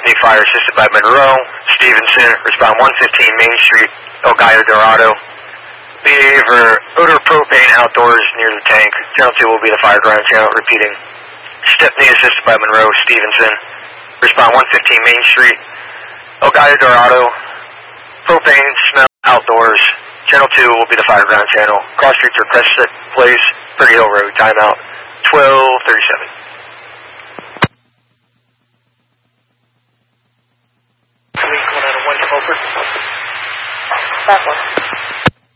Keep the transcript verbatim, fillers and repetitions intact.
Stepney Fire assisted by Monroe. Stevenson, respond one fifteen Main Street, El Gallo Dorado. Behavior, odor propane outdoors near the tank. Channel two will be the fire ground channel, repeating. Stepney assisted by Monroe. Stevenson, respond one fifteen Main Street, El Gallo Dorado. Propane smell outdoors. Channel two will be the fire ground channel. Cross streets are Crescent Place, Pretty Hill Road. Timeout twelve thirty-seven.